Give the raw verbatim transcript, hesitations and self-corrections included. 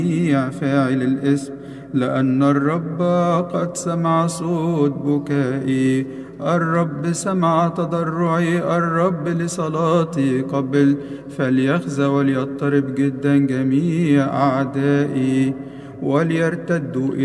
فاعل الإثم، لأن الرب قد سمع صوت بكائي، الرب سمع تضرعي، الرب لصلاتي قبل، فليخزى وليضطرب جدا جميع أعدائي وليرتدوا